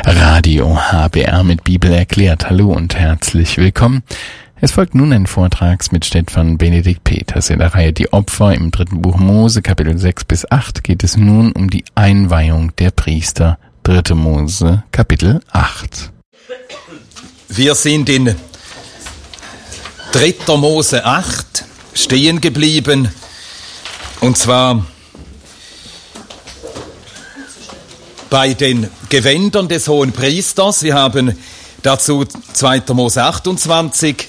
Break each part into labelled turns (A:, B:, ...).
A: Radio HBR mit Bibel erklärt. Hallo und herzlich willkommen. Es folgt nun ein Vortragsmitschnitt von Benedikt Peters. In der Reihe Die Opfer im 3. Buch Mose, Kapitel 6-8, geht es nun um die Einweihung der Priester. 3. Mose, Kapitel 8.
B: Wir sind in 3. Mose 8 stehen geblieben, und zwar bei den Gewändern des hohen Priesters. Wir haben dazu 2. Mose 28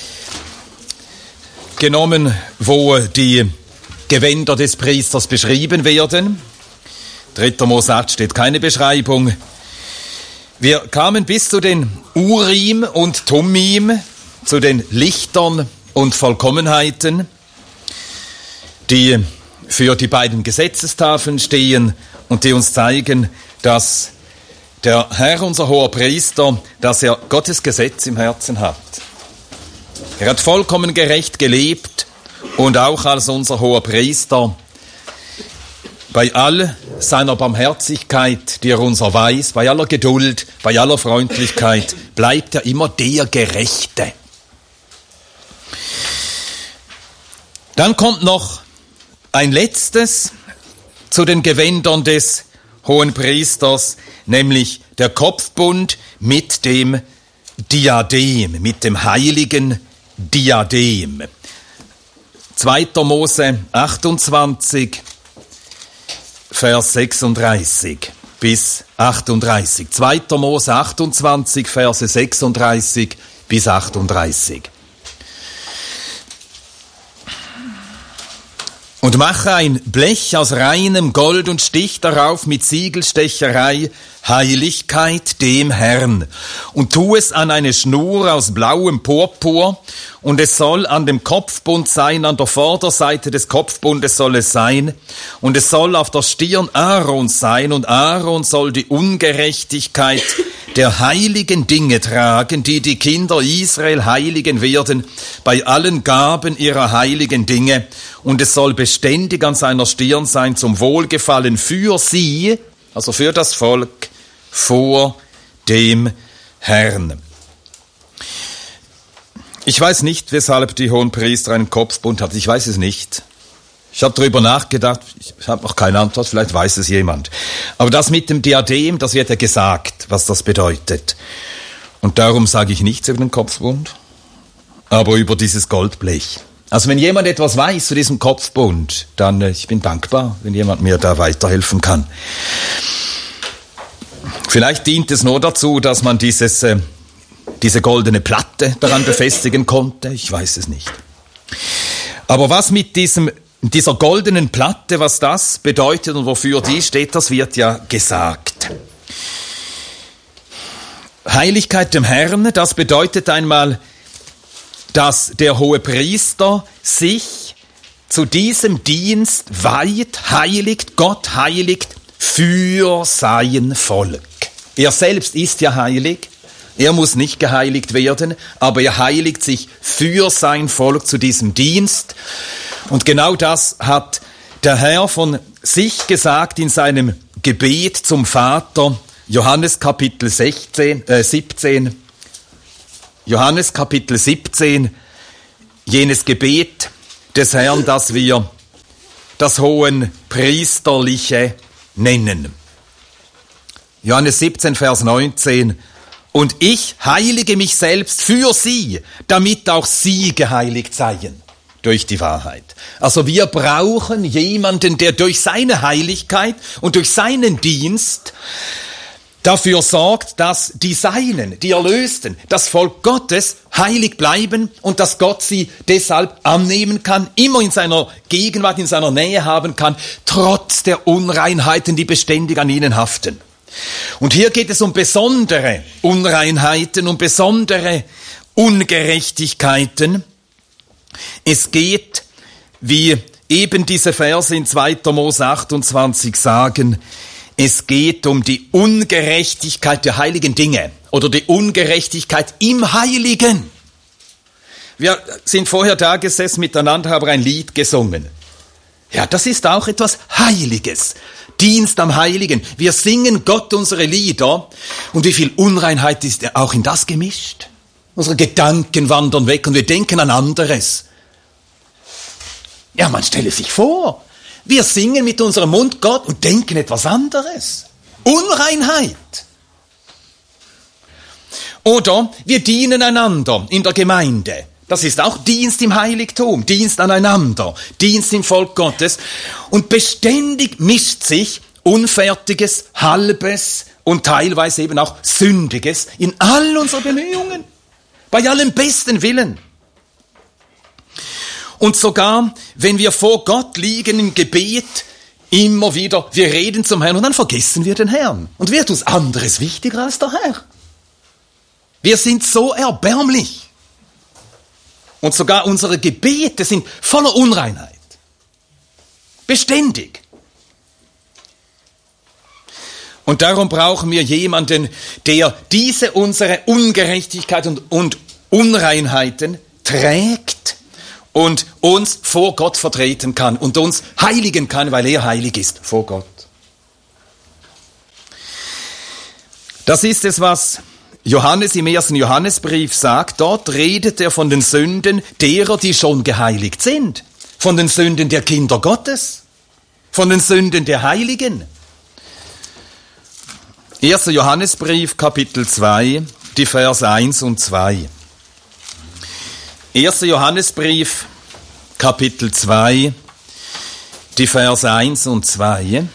B: genommen, wo die Gewänder des Priesters beschrieben werden. 3. Mose 8 steht keine Beschreibung. Wir kamen bis zu den Urim und Thummim, zu den Lichtern und Vollkommenheiten, die für die beiden Gesetzestafeln stehen und die uns zeigen, dass der Herr, unser hoher Priester, dass er Gottes Gesetz im Herzen hat. Er hat vollkommen gerecht gelebt und auch als unser hoher Priester bei all seiner Barmherzigkeit, die er uns erweist, bei aller Geduld, bei aller Freundlichkeit, bleibt er immer der Gerechte. Dann kommt noch ein letztes zu den Gewändern des hohen Priesters, nämlich der Kopfbund mit dem Diadem, mit dem heiligen Diadem. 2. Mose 28, Vers 36 bis 38. 2. Mose 28, Verse 36 bis 38. Und mache ein Blech aus reinem Gold und stich darauf mit Siegelstecherei Heiligkeit dem Herrn. Und tu es an eine Schnur aus blauem Purpur, und es soll an dem Kopfbund sein, an der Vorderseite des Kopfbundes soll es sein, und es soll auf der Stirn Aarons sein, und Aaron soll die Ungerechtigkeit der heiligen Dinge tragen, die die Kinder Israel heiligen werden, bei allen Gaben ihrer heiligen Dinge, und es soll beständig an seiner Stirn sein zum Wohlgefallen für sie, also für das Volk, vor dem Herrn. Ich weiß nicht, weshalb die Hohenpriester einen Kopfbund hatten. Ich weiß es nicht. Ich habe darüber nachgedacht. Ich habe noch keine Antwort. Vielleicht weiß es jemand. Aber das mit dem Diadem, das wird ja gesagt, was das bedeutet. Und darum sage ich nichts über den Kopfbund, aber über dieses Goldblech. Also wenn jemand etwas weiß zu diesem Kopfbund, dann ich bin dankbar, wenn jemand mir da weiterhelfen kann. Vielleicht dient es nur dazu, dass man diese goldene Platte daran befestigen konnte. Ich weiß es nicht. Aber was mit dieser goldenen Platte, was das bedeutet und wofür die steht, das wird ja gesagt. Heiligkeit dem Herrn, das bedeutet einmal, dass der hohe Priester sich zu diesem Dienst weiht, heiligt, Gott heiligt für sein Volk. Er selbst ist ja heilig, er muss nicht geheiligt werden, aber er heiligt sich für sein Volk zu diesem Dienst. Und genau das hat der Herr von sich gesagt in seinem Gebet zum Vater, Johannes Kapitel 17, Johannes Kapitel 17, jenes Gebet des Herrn, das wir das Hohenpriesterliche nennen. Johannes 17, Vers 19. Und ich heilige mich selbst für sie, damit auch sie geheiligt seien durch die Wahrheit. Also wir brauchen jemanden, der durch seine Heiligkeit und durch seinen Dienst dafür sorgt, dass die Seinen, die Erlösten, das Volk Gottes heilig bleiben und dass Gott sie deshalb annehmen kann, immer in seiner Gegenwart, in seiner Nähe haben kann, trotz der Unreinheiten, die beständig an ihnen haften. Und hier geht es um besondere Unreinheiten, um besondere Ungerechtigkeiten. Es geht, wie eben diese Verse in 2. Mose 28 sagen, es geht um die Ungerechtigkeit der heiligen Dinge oder die Ungerechtigkeit im Heiligen. Wir sind vorher da gesessen miteinander, haben ein Lied gesungen. Ja, das ist auch etwas Heiliges. Dienst am Heiligen. Wir singen Gott unsere Lieder. Und wie viel Unreinheit ist auch in das gemischt? Unsere Gedanken wandern weg und wir denken an anderes. Ja, man stelle sich vor, wir singen mit unserem Mund Gott und denken etwas anderes. Unreinheit. Oder wir dienen einander in der Gemeinde. Das ist auch Dienst im Heiligtum, Dienst aneinander, Dienst im Volk Gottes. Und beständig mischt sich Unfertiges, Halbes und teilweise eben auch Sündiges in all unseren Bemühungen, bei allem besten Willen. Und sogar, wenn wir vor Gott liegen im Gebet, immer wieder, wir reden zum Herrn und dann vergessen wir den Herrn. Und wird uns anderes wichtiger als der Herr. Wir sind so erbärmlich. Und sogar unsere Gebete sind voller Unreinheit. Beständig. Und darum brauchen wir jemanden, der diese unsere Ungerechtigkeit und Unreinheiten trägt und uns vor Gott vertreten kann und uns heiligen kann, weil er heilig ist vor Gott. Das ist es, was Johannes im 1. Johannesbrief sagt. Dort redet er von den Sünden derer, die schon geheiligt sind. Von den Sünden der Kinder Gottes. Von den Sünden der Heiligen. 1. Johannesbrief, Kapitel 2, die Verse 1 und 2. 1. Johannesbrief, Kapitel 2, die Verse 1 und 2.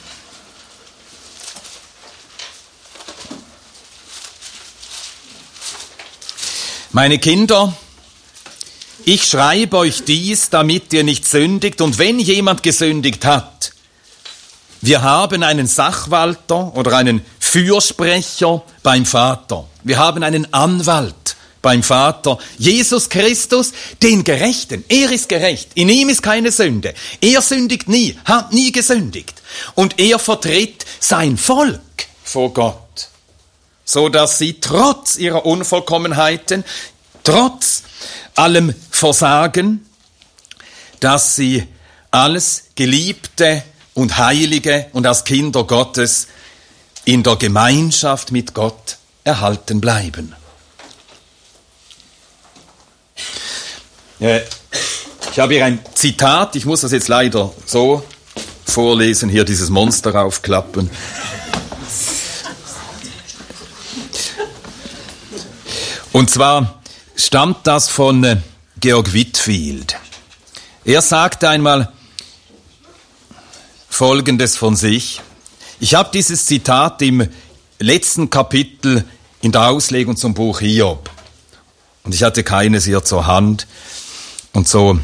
B: Meine Kinder, ich schreibe euch dies, damit ihr nicht sündigt. Und wenn jemand gesündigt hat, wir haben einen Sachwalter oder einen Fürsprecher beim Vater. Wir haben einen Anwalt beim Vater. Jesus Christus, den Gerechten. Er ist gerecht. In ihm ist keine Sünde. Er sündigt nie, hat nie gesündigt. Und er vertritt sein Volk vor Gott, so dass sie trotz ihrer Unvollkommenheiten, trotz allem Versagen, dass sie alles Geliebte und Heilige und als Kinder Gottes in der Gemeinschaft mit Gott erhalten bleiben. Ich habe hier ein Zitat, ich muss das jetzt leider so vorlesen, hier dieses Monster aufklappen. Und zwar stammt das von Georg Whitefield. Er sagte einmal Folgendes von sich. Ich habe dieses Zitat im letzten Kapitel in der Auslegung zum Buch Hiob. Und ich hatte keines hier zur Hand. Und so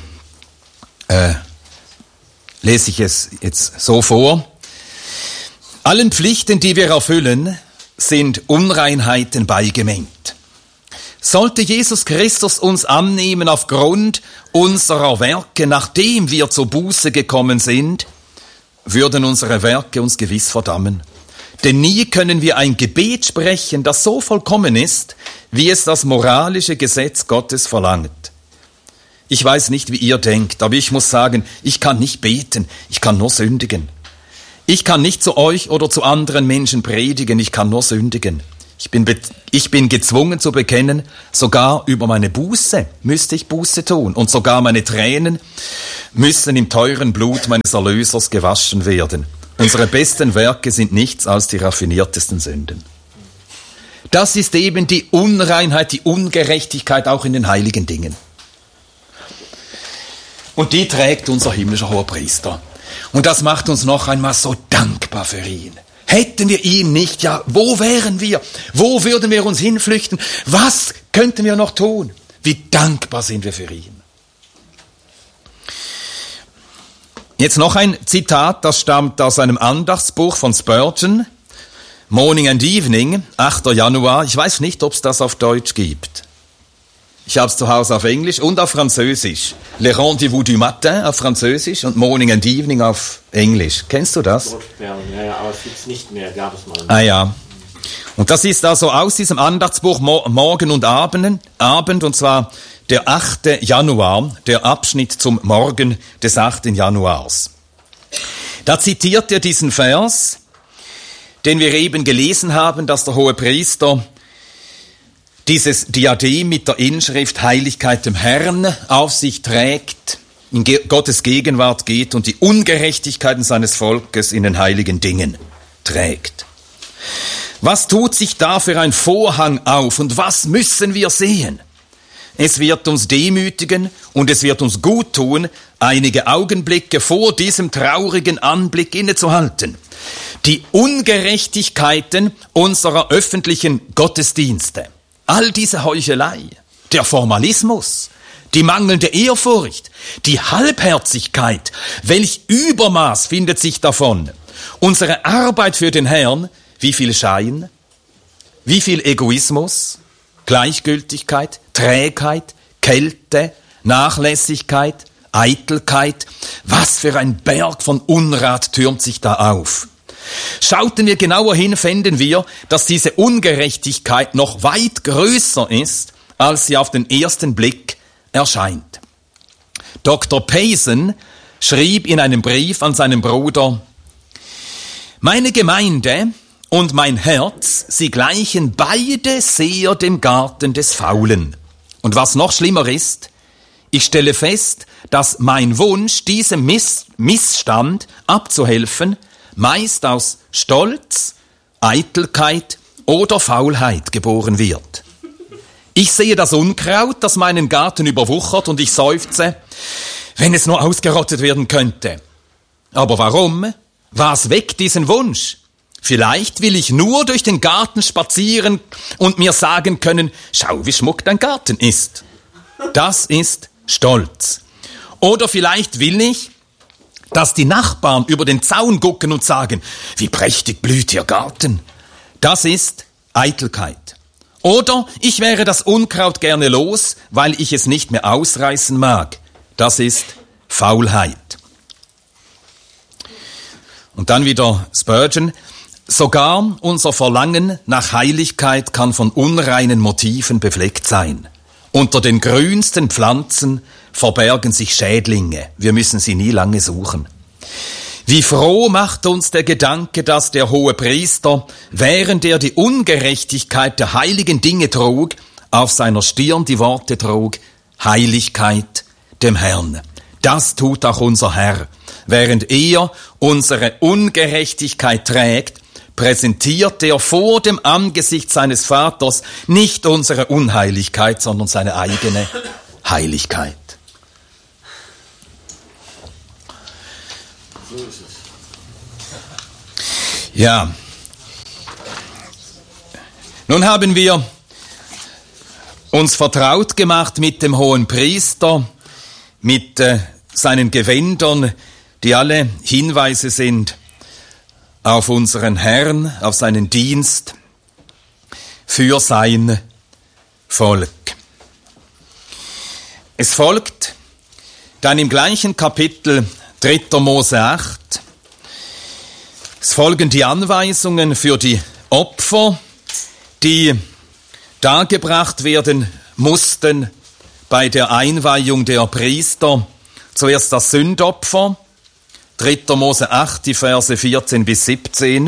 B: lese ich es jetzt so vor. Allen Pflichten, die wir erfüllen, sind Unreinheiten beigemengt. Sollte Jesus Christus uns annehmen aufgrund unserer Werke, nachdem wir zur Buße gekommen sind, würden unsere Werke uns gewiss verdammen. Denn nie können wir ein Gebet sprechen, das so vollkommen ist, wie es das moralische Gesetz Gottes verlangt. Ich weiß nicht, wie ihr denkt, aber ich muss sagen, ich kann nicht beten, ich kann nur sündigen. Ich kann nicht zu euch oder zu anderen Menschen predigen, ich kann nur sündigen. Ich bin gezwungen zu bekennen, sogar über meine Buße müsste ich Buße tun und sogar meine Tränen müssen im teuren Blut meines Erlösers gewaschen werden. Unsere besten Werke sind nichts als die raffiniertesten Sünden. Das ist eben die Unreinheit, die Ungerechtigkeit auch in den heiligen Dingen. Und die trägt unser himmlischer Hohepriester. Und das macht uns noch einmal so dankbar für ihn. Hätten wir ihn nicht, ja, wo wären wir? Wo würden wir uns hinflüchten? Was könnten wir noch tun? Wie dankbar sind wir für ihn. Jetzt noch ein Zitat, das stammt aus einem Andachtsbuch von Spurgeon, Morning and Evening, 8. Januar. Ich weiß nicht, ob es das auf Deutsch gibt. Ich habe es zu Hause auf Englisch und auf Französisch. Le Rendez-vous du Matin auf Französisch und Morning and Evening auf Englisch. Kennst du das?
C: Ja, aber es gibt es nicht mehr, gab es mal.
B: Ah ja. Und das ist also aus diesem Andachtsbuch Morgen und Abend, und zwar der 8. Januar, der Abschnitt zum Morgen des 8. Januars. Da zitiert er diesen Vers, den wir eben gelesen haben, dass der Hohepriester dieses Diadem mit der Inschrift Heiligkeit dem Herrn auf sich trägt, in Gottes Gegenwart geht und die Ungerechtigkeiten seines Volkes in den heiligen Dingen trägt. Was tut sich da für ein Vorhang auf und was müssen wir sehen? Es wird uns demütigen und es wird uns gut tun, einige Augenblicke vor diesem traurigen Anblick innezuhalten. Die Ungerechtigkeiten unserer öffentlichen Gottesdienste, all diese Heuchelei, der Formalismus, die mangelnde Ehrfurcht, die Halbherzigkeit, welch Übermaß findet sich davon. Unsere Arbeit für den Herrn, wie viel Schein, wie viel Egoismus, Gleichgültigkeit, Trägheit, Kälte, Nachlässigkeit, Eitelkeit. Was für ein Berg von Unrat türmt sich da auf. Schauten wir genauer hin, fänden wir, dass diese Ungerechtigkeit noch weit größer ist, als sie auf den ersten Blick erscheint. Dr. Payson schrieb in einem Brief an seinen Bruder: Meine Gemeinde und mein Herz, sie gleichen beide sehr dem Garten des Faulen. Und was noch schlimmer ist, ich stelle fest, dass mein Wunsch, diesem Missstand abzuhelfen, meist aus Stolz, Eitelkeit oder Faulheit geboren wird. Ich sehe das Unkraut, das meinen Garten überwuchert, und ich seufze, wenn es nur ausgerottet werden könnte. Aber warum? Was weckt diesen Wunsch? Vielleicht will ich nur durch den Garten spazieren und mir sagen können, schau, wie schmuck dein Garten ist. Das ist Stolz. Oder vielleicht will ich, dass die Nachbarn über den Zaun gucken und sagen, wie prächtig blüht ihr Garten. Das ist Eitelkeit. Oder ich wäre das Unkraut gerne los, weil ich es nicht mehr ausreißen mag. Das ist Faulheit. Und dann wieder Spurgeon. Sogar unser Verlangen nach Heiligkeit kann von unreinen Motiven befleckt sein. Unter den grünsten Pflanzen verbergen sich Schädlinge. Wir müssen sie nie lange suchen. Wie froh macht uns der Gedanke, dass der Hohepriester, während er die Ungerechtigkeit der heiligen Dinge trug, auf seiner Stirn die Worte trug, Heiligkeit dem Herrn. Das tut auch unser Herr. Während er unsere Ungerechtigkeit trägt, präsentiert er vor dem Angesicht seines Vaters nicht unsere Unheiligkeit, sondern seine eigene Heiligkeit. Ja, nun haben wir uns vertraut gemacht mit dem Hohenpriester, mit seinen Gewändern, die alle Hinweise sind auf unseren Herrn, auf seinen Dienst für sein Volk. Es folgt dann im gleichen Kapitel 3. Mose 8. Es folgen die Anweisungen für die Opfer, die dargebracht werden mussten bei der Einweihung der Priester. Zuerst das Sündopfer, 3. Mose 8, die Verse 14 bis 17.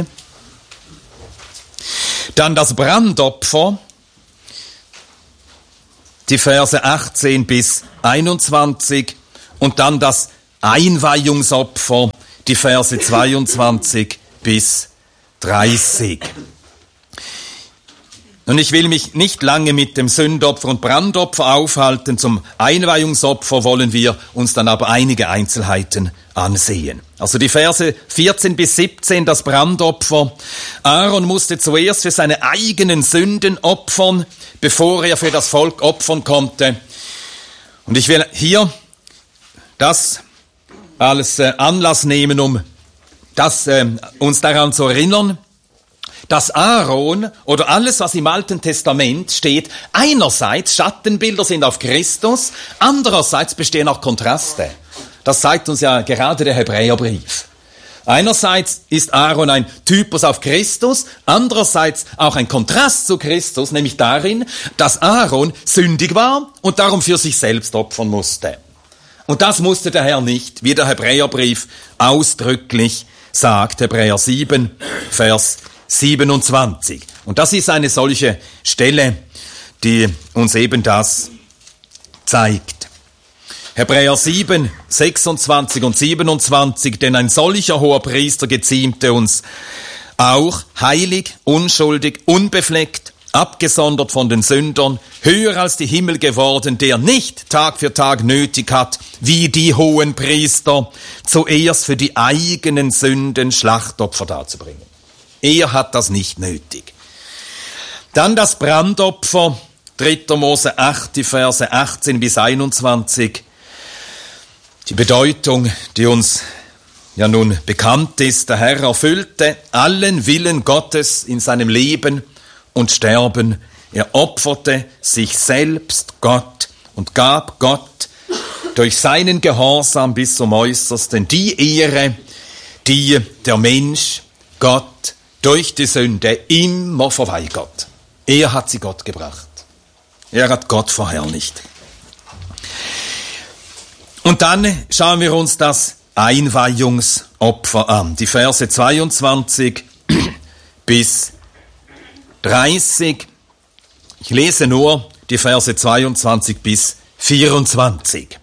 B: Dann das Brandopfer, die Verse 18 bis 21. Und dann das Einweihungsopfer, die Verse 22 bis 30. Und ich will mich nicht lange mit dem Sündopfer und Brandopfer aufhalten. Zum Einweihungsopfer wollen wir uns dann aber einige Einzelheiten ansehen. Also die Verse 14 bis 17, das Brandopfer. Aaron musste zuerst für seine eigenen Sünden opfern, bevor er für das Volk opfern konnte. Und ich will hier das als Anlass nehmen, um uns daran zu erinnern, dass Aaron oder alles, was im Alten Testament steht, einerseits Schattenbilder sind auf Christus, andererseits bestehen auch Kontraste. Das zeigt uns ja gerade der Hebräerbrief. Einerseits ist Aaron ein Typus auf Christus, andererseits auch ein Kontrast zu Christus, nämlich darin, dass Aaron sündig war und darum für sich selbst opfern musste. Und das musste der Herr nicht, wie der Hebräerbrief ausdrücklich sagt, Hebräer 7, Vers 27. Und das ist eine solche Stelle, die uns eben das zeigt. Hebräer 7, 26 und 27, denn ein solcher hoher Priester geziemte uns auch, heilig, unschuldig, unbefleckt, abgesondert von den Sündern, höher als die Himmel geworden, der nicht Tag für Tag nötig hat, wie die hohen Priester, zuerst für die eigenen Sünden Schlachtopfer darzubringen. Er hat das nicht nötig. Dann das Brandopfer, 3. Mose 8, die Verse 18 bis 21. Die Bedeutung, die uns ja nun bekannt ist, der Herr erfüllte allen Willen Gottes in seinem Leben und Sterben. Er opferte sich selbst Gott und gab Gott durch seinen Gehorsam bis zum Äußersten die Ehre, die der Mensch Gott durch die Sünde immer verweigert. Er hat sie Gott gebracht. Er hat Gott verherrlicht. Und dann schauen wir uns das Einweihungsopfer an. Die Verse 22 bis 30. Ich lese nur die Verse 22 bis 24.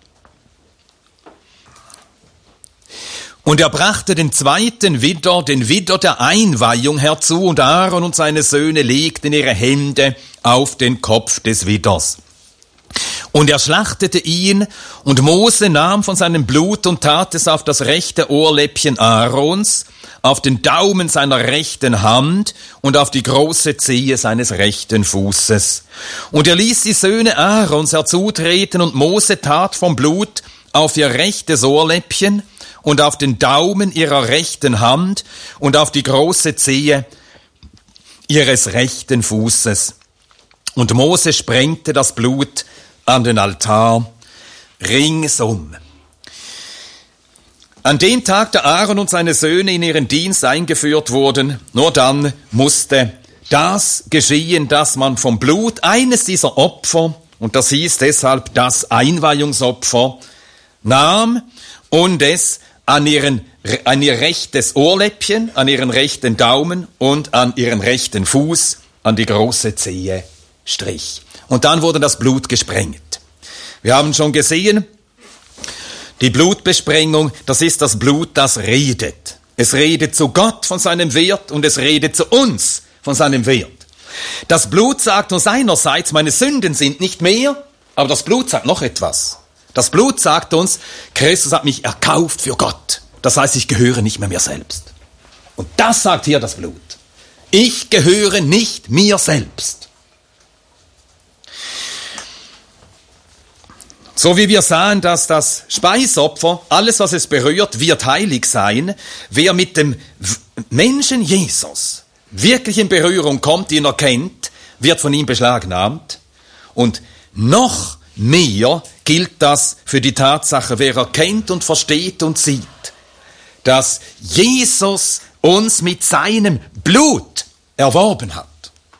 B: Und er brachte den zweiten Widder, den Widder der Einweihung herzu, und Aaron und seine Söhne legten ihre Hände auf den Kopf des Widders. Und er schlachtete ihn, und Mose nahm von seinem Blut und tat es auf das rechte Ohrläppchen Aarons, auf den Daumen seiner rechten Hand und auf die große Zehe seines rechten Fußes. Und er ließ die Söhne Aarons herzutreten, und Mose tat vom Blut auf ihr rechtes Ohrläppchen und auf den Daumen ihrer rechten Hand und auf die große Zehe ihres rechten Fußes. Und Mose sprengte das Blut an den Altar ringsum. An dem Tag, da Aaron und seine Söhne in ihren Dienst eingeführt wurden, nur dann musste das geschehen, dass man vom Blut eines dieser Opfer, und das hieß deshalb das Einweihungsopfer, nahm und es an ihr rechtes Ohrläppchen, an ihren rechten Daumen und an ihren rechten Fuß, an die große Zehe strich. Und dann wurde das Blut gesprengt. Wir haben schon gesehen, die Blutbesprengung, das ist das Blut, das redet. Es redet zu Gott von seinem Wert und es redet zu uns von seinem Wert. Das Blut sagt uns einerseits, meine Sünden sind nicht mehr, aber das Blut sagt noch etwas. Das Blut sagt uns, Christus hat mich erkauft für Gott. Das heißt, ich gehöre nicht mehr mir selbst. Und das sagt hier das Blut. Ich gehöre nicht mir selbst. So wie wir sahen, dass das Speisopfer, alles was es berührt, wird heilig sein. Wer mit dem Menschen Jesus wirklich in Berührung kommt, ihn erkennt, wird von ihm beschlagnahmt. Und noch mehr gilt das für die Tatsache, wer erkennt und versteht und sieht, dass Jesus uns mit seinem Blut erworben hat,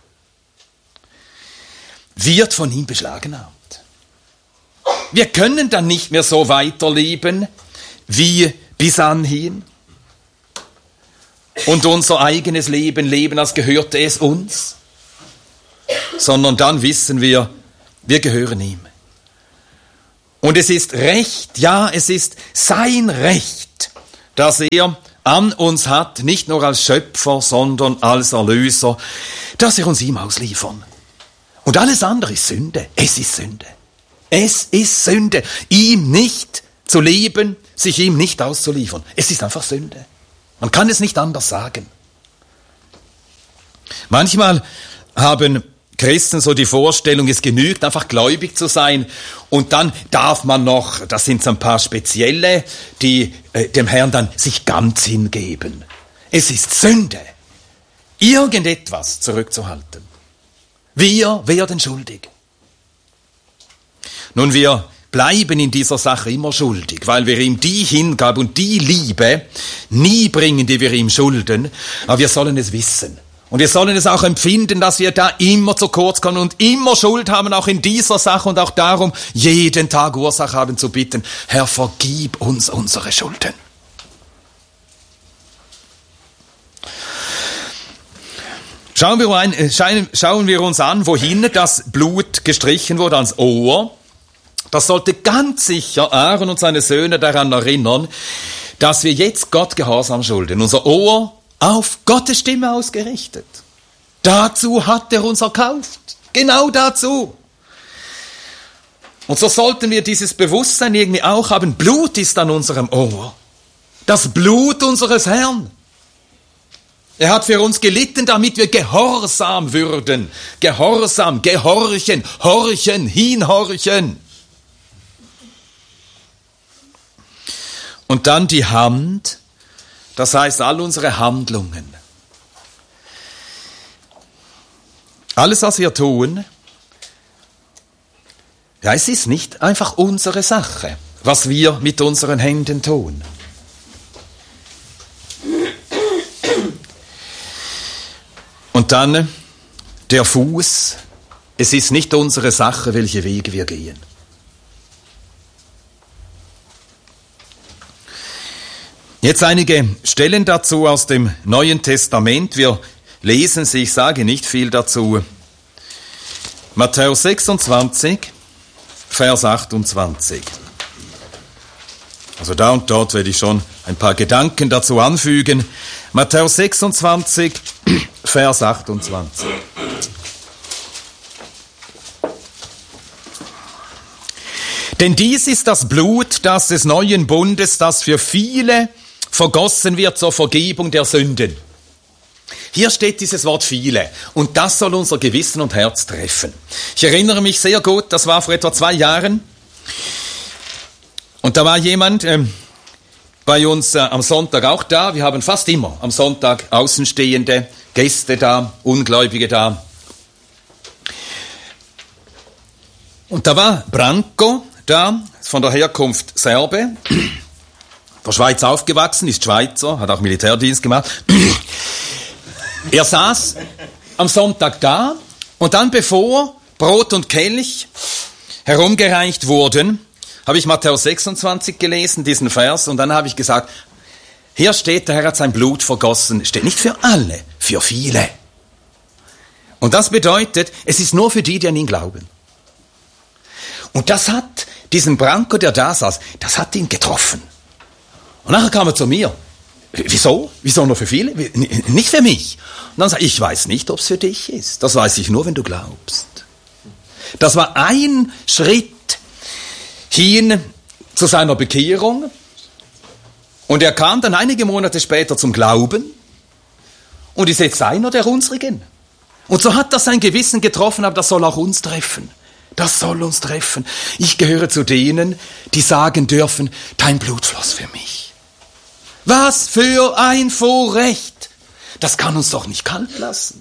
B: wird von ihm beschlagnahmt. Wir können dann nicht mehr so weiterleben wie bis anhin und unser eigenes Leben leben, als gehörte es uns, sondern dann wissen wir, wir gehören ihm. Und es ist Recht, ja, es ist sein Recht, dass er an uns hat, nicht nur als Schöpfer, sondern als Erlöser, dass er uns ihm ausliefern. Und alles andere ist Sünde. Es ist Sünde. Es ist Sünde, ihm nicht zu leben, sich ihm nicht auszuliefern. Es ist einfach Sünde. Man kann es nicht anders sagen. Manchmal haben Christen so die Vorstellung, es genügt einfach gläubig zu sein und dann darf man noch, das sind so ein paar Spezielle, die dem Herrn dann sich ganz hingeben. Es ist Sünde, irgendetwas zurückzuhalten. Wir werden schuldig. Nun, wir bleiben in dieser Sache immer schuldig, weil wir ihm die Hingabe und die Liebe nie bringen, die wir ihm schulden, aber wir sollen es wissen. Und wir sollen es auch empfinden, dass wir da immer zu kurz kommen und immer Schuld haben, auch in dieser Sache und auch darum jeden Tag Ursache haben zu bitten, Herr, vergib uns unsere Schulden. Schauen wir uns an, wohin das Blut gestrichen wurde, ans Ohr. Das sollte ganz sicher Aaron und seine Söhne daran erinnern, dass wir jetzt Gott Gehorsam schulden. Unser Ohr auf Gottes Stimme ausgerichtet. Dazu hat er uns erkauft. Genau dazu. Und so sollten wir dieses Bewusstsein irgendwie auch haben. Blut ist an unserem Ohr. Das Blut unseres Herrn. Er hat für uns gelitten, damit wir gehorsam würden. Gehorsam, gehorchen, horchen, hinhorchen. Und dann die Hand, das heißt all unsere Handlungen. Alles, was wir tun, ja, es ist nicht einfach unsere Sache, was wir mit unseren Händen tun. Und dann der Fuß, es ist nicht unsere Sache, welche Wege wir gehen. Jetzt einige Stellen dazu aus dem Neuen Testament. Wir lesen sie, ich sage nicht viel dazu. Matthäus 26, Vers 28. Also da und dort werde ich schon ein paar Gedanken dazu anfügen. Matthäus 26, Vers 28. Denn dies ist das Blut, das des neuen Bundes, das für viele vergossen wird zur Vergebung der Sünden. Hier steht dieses Wort viele und das soll unser Gewissen und Herz treffen. Ich erinnere mich sehr gut, das war vor etwa 2 Jahren und da war jemand bei uns am Sonntag auch da. Wir haben fast immer am Sonntag Außenstehende, Gäste da, Ungläubige da. Und da war Branko da, von der Herkunft Serbe, der Schweiz aufgewachsen, ist Schweizer, hat auch Militärdienst gemacht. Er saß am Sonntag da und dann, bevor Brot und Kelch herumgereicht wurden, habe ich Matthäus 26 gelesen, diesen Vers, und dann habe ich gesagt, hier steht, der Herr hat sein Blut vergossen, steht nicht für alle, für viele. Und das bedeutet, es ist nur für die, die an ihn glauben. Und das hat diesen Branko, der da saß, das hat ihn getroffen. Und nachher kam er zu mir. Wieso? Wieso nur für viele? Nicht für mich. Und dann sagte ich, ich weiß nicht, ob es für dich ist. Das weiß ich nur, wenn du glaubst. Das war ein Schritt hin zu seiner Bekehrung. Und er kam dann einige Monate später zum Glauben und ist jetzt einer der unsrigen. Und so hat das sein Gewissen getroffen, aber das soll auch uns treffen. Das soll uns treffen. Ich gehöre zu denen, die sagen dürfen, dein Blut floss für mich. Was für ein Vorrecht. Das kann uns doch nicht kalt lassen.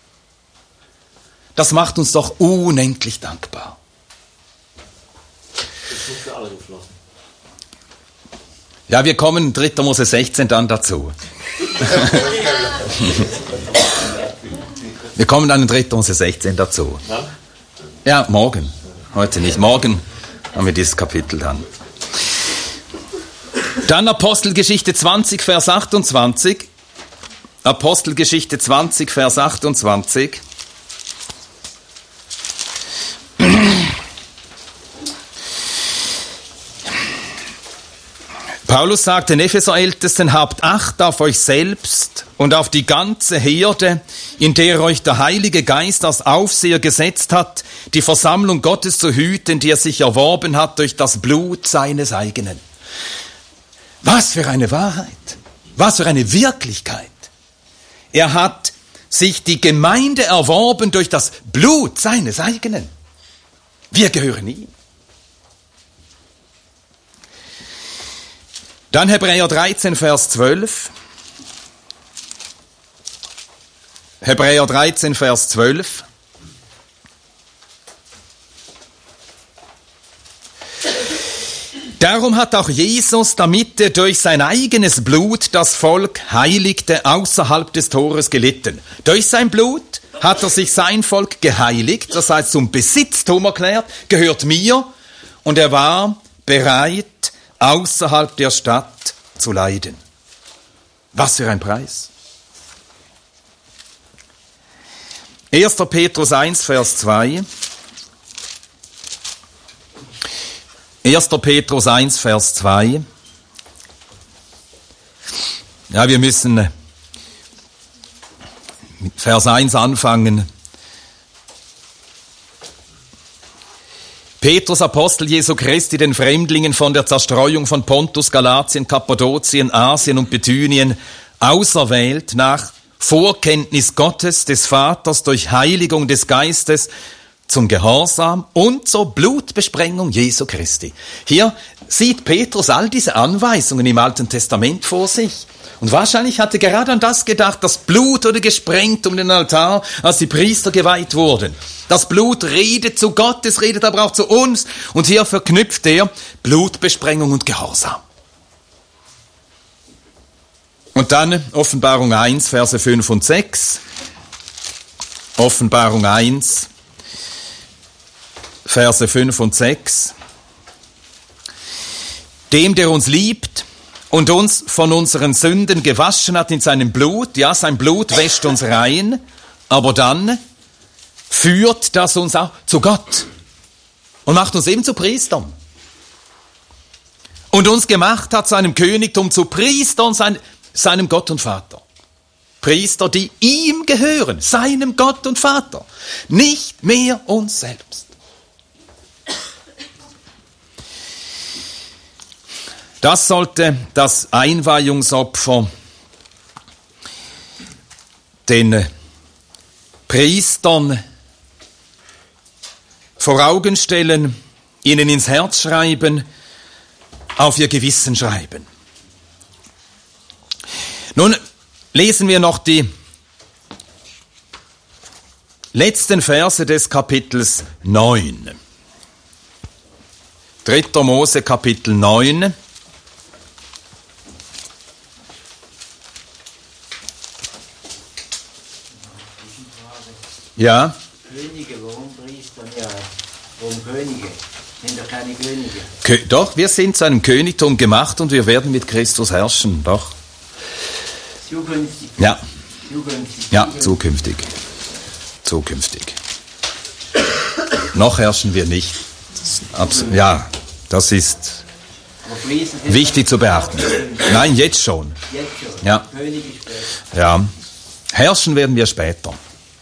B: Das macht uns doch unendlich dankbar.
C: Ist nicht für alle geflossen.
B: Ja, wir kommen in 3. Mose 16 dann dazu. Wir kommen dann in 3. Mose 16 dazu. Ja, morgen. Heute nicht. Morgen haben wir dieses Kapitel dann. Dann Apostelgeschichte 20, Vers 28. Apostelgeschichte 20, Vers 28. Paulus sagt den Epheser-Ältesten, habt Acht auf euch selbst und auf die ganze Herde, in der euch der Heilige Geist als Aufseher gesetzt hat, die Versammlung Gottes zu hüten, die er sich erworben hat durch das Blut seines eigenen. Was für eine Wahrheit, was für eine Wirklichkeit. Er hat sich die Gemeinde erworben durch das Blut seines eigenen. Wir gehören ihm. Dann Hebräer 13, Vers 12. Hebräer 13, Vers 12. Darum hat auch Jesus, damit er durch sein eigenes Blut das Volk heiligte, außerhalb des Tores gelitten. Durch sein Blut hat er sich sein Volk geheiligt, das heißt zum Besitztum erklärt, gehört mir, und er war bereit, außerhalb der Stadt zu leiden. Was für ein Preis! 1. Petrus 1, Vers 2. 1. Petrus 1, Vers 2. Ja, wir müssen mit Vers 1 anfangen. Petrus, Apostel Jesu Christi, den Fremdlingen von der Zerstreuung von Pontus, Galatien, Kappadokien, Asien und Bithynien, auserwählt nach Vorkenntnis Gottes, des Vaters, durch Heiligung des Geistes, zum Gehorsam und zur Blutbesprengung Jesu Christi. Hier sieht Petrus all diese Anweisungen im Alten Testament vor sich. Und wahrscheinlich hatte er gerade an das gedacht, das Blut wurde gesprengt um den Altar, als die Priester geweiht wurden. Das Blut redet zu Gott, es redet aber auch zu uns. Und hier verknüpft er Blutbesprengung und Gehorsam. Und dann Offenbarung 1, Verse 5 und 6. Offenbarung 1, Verse 5 und 6. Dem, der uns liebt und uns von unseren Sünden gewaschen hat in seinem Blut, ja, sein Blut wäscht uns rein, aber dann führt das uns auch zu Gott und macht uns eben zu Priestern. Und uns gemacht hat zu einem Königtum, zu Priestern, seinem Gott und Vater. Priester, die ihm gehören, seinem Gott und Vater, nicht mehr uns selbst. Das sollte das Einweihungsopfer den Priestern vor Augen stellen, ihnen ins Herz schreiben, auf ihr Gewissen schreiben. Nun lesen wir noch die letzten Verse des Kapitels 9. 3. Mose, Kapitel 9. Ja.
C: Könige, warum Priester? Ja, warum Könige? Sind doch keine Könige.
B: Doch, wir sind zu einem Königtum gemacht und wir werden mit Christus herrschen, doch.
C: Zukünftig.
B: Ja.
C: Zukünftig.
B: Ja, zukünftig. Zukünftig. Noch herrschen wir nicht. Ja, das ist wichtig zu beachten. Nein, jetzt schon.
C: Jetzt schon.
B: Ja.
C: Könige später.
B: Ja. Herrschen werden wir später.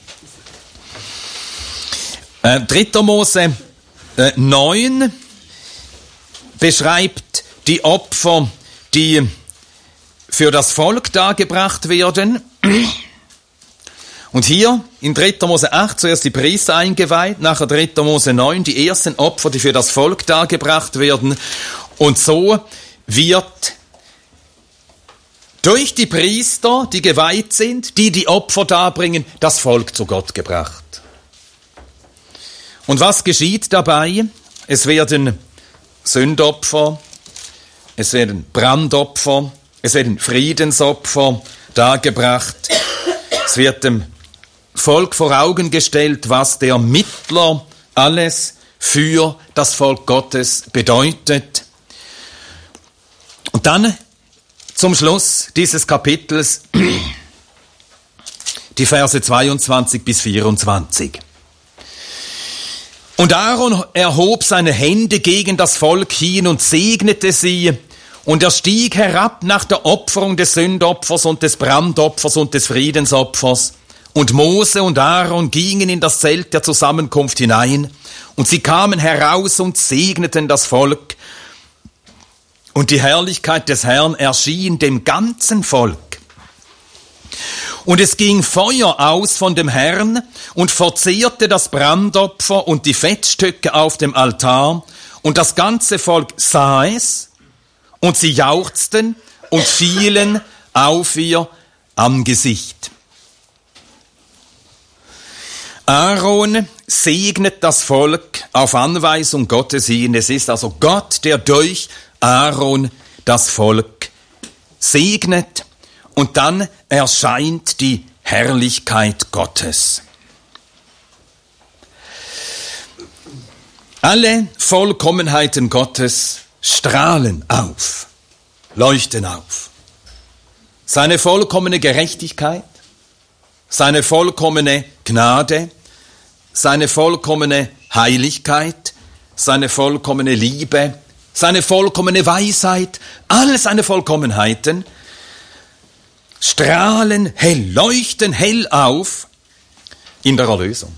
B: 3. Mose 9 beschreibt die Opfer, die für das Volk dargebracht werden. Und hier in 3. Mose 8 zuerst die Priester eingeweiht, nachher 3. Mose 9 die ersten Opfer, die für das Volk dargebracht werden. Und so wird durch die Priester, die geweiht sind, die Opfer darbringen, das Volk zu Gott gebracht. Und was geschieht dabei? Es werden Sündopfer, es werden Brandopfer, es werden Friedensopfer dargebracht. Es wird dem Volk vor Augen gestellt, was der Mittler alles für das Volk Gottes bedeutet. Und dann zum Schluss dieses Kapitels die Verse 22 bis 24. Und Aaron erhob seine Hände gegen das Volk hin und segnete sie, und er stieg herab nach der Opferung des Sündopfers und des Brandopfers und des Friedensopfers. Und Mose und Aaron gingen in das Zelt der Zusammenkunft hinein, und sie kamen heraus und segneten das Volk. Und die Herrlichkeit des Herrn erschien dem ganzen Volk. Und es ging Feuer aus von dem Herrn und verzehrte das Brandopfer und die Fettstücke auf dem Altar. Und das ganze Volk sah es, und sie jauchzten und fielen auf ihr Angesicht. Aaron segnet das Volk auf Anweisung Gottes hin. Es ist also Gott, der durch Aaron das Volk segnet und dann erscheint die Herrlichkeit Gottes. Alle Vollkommenheiten Gottes strahlen auf, leuchten auf. Seine vollkommene Gerechtigkeit, seine vollkommene Gnade, seine vollkommene Heiligkeit, seine vollkommene Liebe, seine vollkommene Weisheit, all seine Vollkommenheiten strahlen hell, leuchten hell auf in der Erlösung.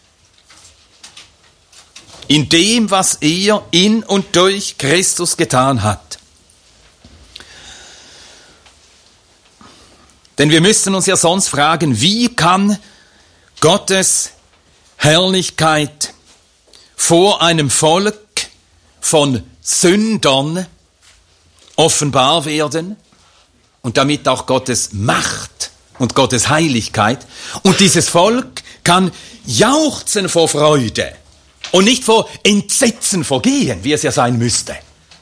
B: In dem, was er in und durch Christus getan hat. Denn wir müssen uns ja sonst fragen, wie kann Gottes Herrlichkeit vor einem Volk von Sündern offenbar werden und damit auch Gottes Macht und Gottes Heiligkeit. Und dieses Volk kann jauchzen vor Freude und nicht vor Entsetzen vergehen, wie es ja sein müsste,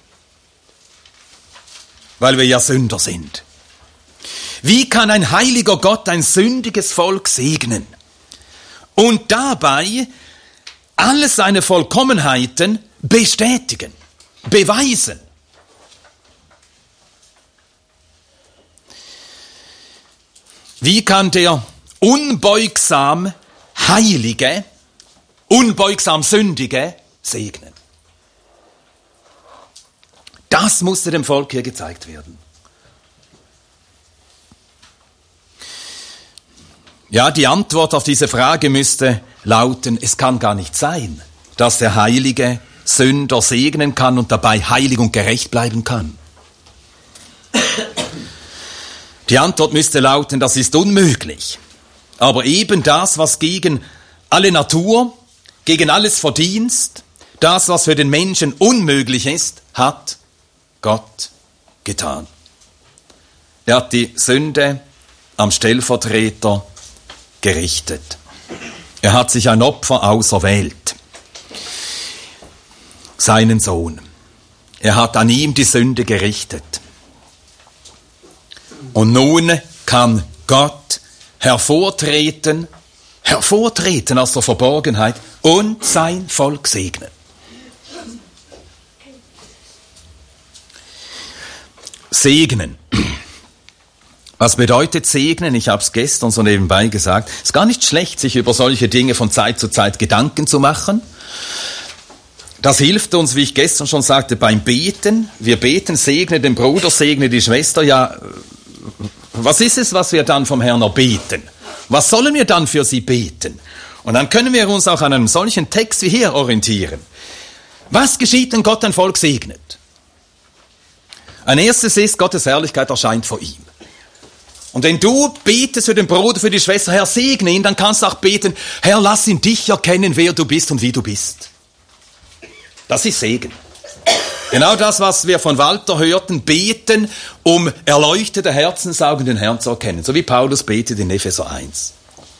B: weil wir ja Sünder sind. Wie kann ein heiliger Gott ein sündiges Volk segnen und dabei alle seine Vollkommenheiten bestätigen, beweisen? Wie kann der unbeugsam Heilige, unbeugsam Sündige segnen? Das musste dem Volk hier gezeigt werden. Ja, die Antwort auf diese Frage müsste lauten, es kann gar nicht sein, dass der Heilige Sünder segnen kann und dabei heilig und gerecht bleiben kann. Die Antwort müsste lauten, das ist unmöglich. Aber eben das, was gegen alle Natur, gegen alles Verdienst, das, was für den Menschen unmöglich ist, hat Gott getan. Er hat die Sünde am Stellvertreter gerichtet. Er hat sich ein Opfer auserwählt, seinen Sohn. Er hat an ihm die Sünde gerichtet. Und nun kann Gott hervortreten aus der Verborgenheit und sein Volk segnen. Segnen. Was bedeutet segnen? Ich habe es gestern so nebenbei gesagt. Es ist gar nicht schlecht, sich über solche Dinge von Zeit zu Zeit Gedanken zu machen. Das hilft uns, wie ich gestern schon sagte, beim Beten. Wir beten, segne den Bruder, segne die Schwester. Ja, was ist es, was wir dann vom Herrn erbeten? Was sollen wir dann für sie beten? Und dann können wir uns auch an einem solchen Text wie hier orientieren. Was geschieht, wenn Gott ein Volk segnet? Ein erstes ist, Gottes Herrlichkeit erscheint vor ihm. Und wenn du betest für den Bruder, für die Schwester, Herr, segne ihn, dann kannst du auch beten, Herr, lass ihn dich erkennen, wer du bist und wie du bist. Das ist Segen. Genau das, was wir von Walter hörten, beten, um erleuchtete Herzensaugen den Herrn zu erkennen. So wie Paulus betet in Epheser 1.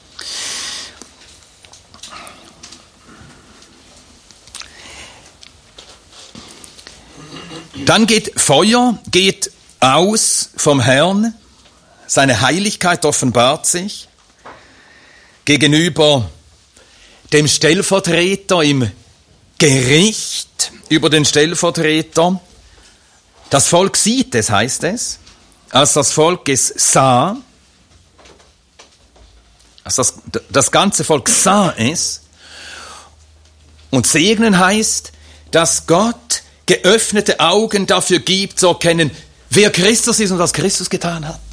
B: Dann geht Feuer, geht aus vom Herrn. Seine Heiligkeit offenbart sich gegenüber dem Stellvertreter im Gericht über den Stellvertreter. Das Volk sieht es, heißt es. Als das Volk es sah, als das ganze Volk sah es. Und segnen heißt, dass Gott geöffnete Augen dafür gibt, zu erkennen, wer Christus ist und was Christus getan hat.